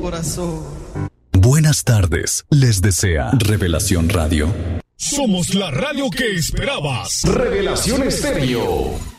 corazón. Buenas tardes, les desea Revelación Radio. Somos la radio que esperabas. Revelación Estéreo.